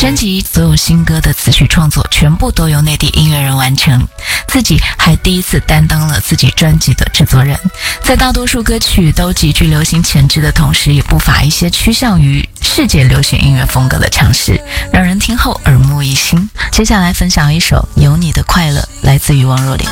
专辑所有新歌的词曲创作全部都由内地音乐人完成，自己还第一次担当了自己专辑的制作人。在大多数歌曲都极具流行潜质的同时，也不乏一些趋向于世界流行音乐风格的尝试，让人听后耳目一新。接下来分享一首《有你的快乐》，来自于王若琳。